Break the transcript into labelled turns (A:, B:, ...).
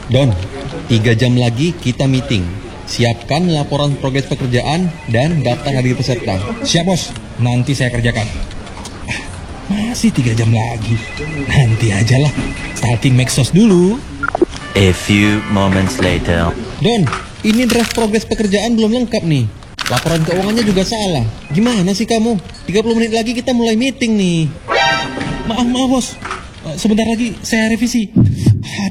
A: Don, 3 jam lagi kita meeting. Siapkan laporan progres pekerjaan dan daftar hadir peserta.
B: Siap bos, nanti saya kerjakan. Masih 3 jam lagi. Nanti aja lah, starting Maxos dulu.
C: A few moments later.
A: Don, ini draft progres pekerjaan belum lengkap nih. Laporan keuangannya juga salah. Gimana sih kamu? 30 menit lagi kita mulai meeting nih.
B: Maaf bos, sebentar lagi saya revisi.